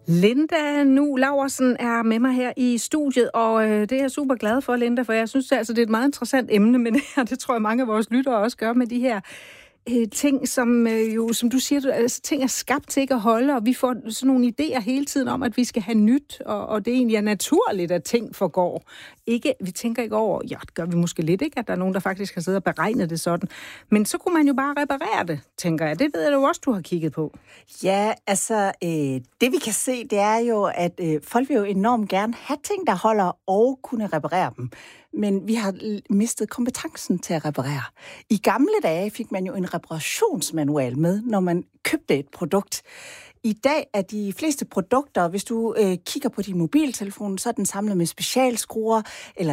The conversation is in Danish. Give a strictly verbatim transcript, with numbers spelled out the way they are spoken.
Linda Nu Laursen er med mig her i studiet, og øh, det er jeg super glad for, Linda, for jeg synes altså, det er et meget interessant emne, men det tror jeg mange af vores lyttere også gør med de her øh, ting, som øh, jo, som du siger, altså, ting er skabt til ikke at holde, og vi får sådan nogle idéer hele tiden om, at vi skal have nyt, og, og det egentlig er naturligt, at ting forgår. Ikke, vi tænker ikke over, ja, det gør vi måske lidt, ikke, at der er nogen, der faktisk har siddet og beregnet det sådan, men så kunne man jo bare reparere det, tænker jeg. Det ved jeg jo også, du har kigget på. Ja, altså, øh, det vi kan se, det er jo, at øh, folk vil jo enormt gerne have ting, der holder, og kunne reparere dem. Men vi har mistet kompetencen til at reparere. I gamle dage fik man jo en reparationsmanual med, når man købte et produkt. I dag er de fleste produkter, hvis du øh, kigger på din mobiltelefon, så er den samlet med specialskruer, eller